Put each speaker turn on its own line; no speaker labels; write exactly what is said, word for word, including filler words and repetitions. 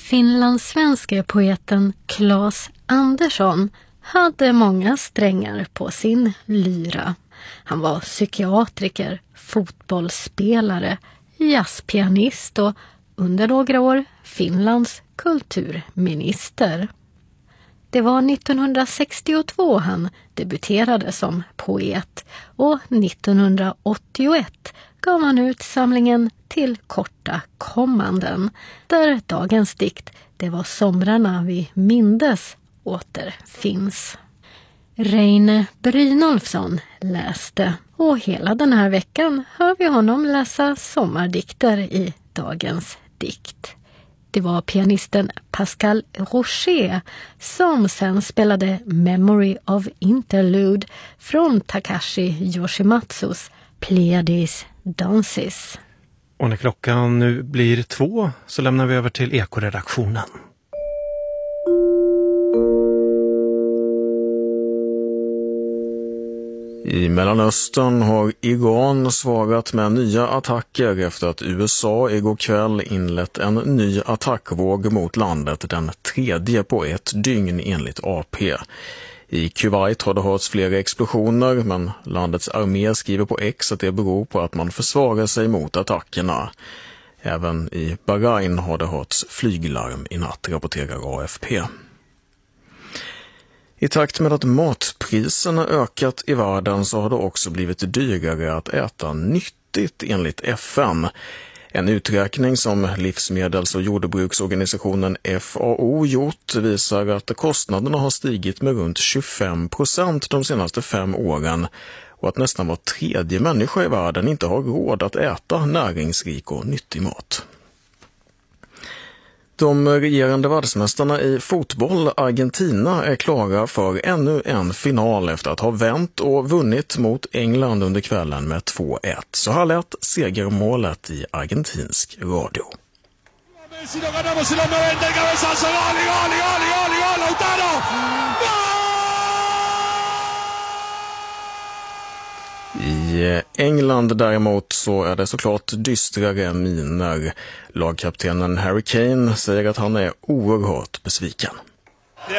finlandssvenske poeten Claes Andersson hade många strängar på sin lyra. Han var psykiatriker, fotbollsspelare, jazzpianist och under några år Finlands kulturminister. Det var nittonhundrasextiotvå han debuterade som poet och nittonhundraåttioett gav han ut samlingen Till korta kommanden, där dagens dikt Det var somrarna vi mindes återfinns. Reine Brynolfsson läste och hela den här veckan hör vi honom läsa sommardikter i dagens dikt. Det var pianisten Pascal Rocher som sen spelade Memory of Interlude från Takashi Yoshimatsus Pleiades Dances.
Och när klockan nu blir två så lämnar vi över till Ekoredaktionen.
I Mellanöstern har Iran svarat med nya attacker efter att U S A igår kväll inlett en ny attackvåg mot landet, den tredje på ett dygn enligt A P. I Kuwait har det hörts flera explosioner, men landets armé skriver på X att det beror på att man försvarar sig mot attackerna. Även i Bahrain har det hörts flyglarm i natt, rapporterar A F P. I takt med att matpriserna ökat i världen så har det också blivit dyrare att äta nyttigt enligt F N. En uträkning som livsmedels- och jordbruksorganisationen F A O gjort visar att kostnaderna har stigit med runt tjugofem procent de senaste fem åren och att nästan var tredje människa i världen inte har råd att äta näringsrik och nyttig mat. De regerande världsmästarna i fotboll, Argentina, är klara för ännu en final efter att ha vänt och vunnit mot England under kvällen med två ett. Så här lät segermålet i argentinsk radio. I England däremot så är det såklart dystrare miner. Lagkaptenen Harry Kane säger att han är oerhört besviken.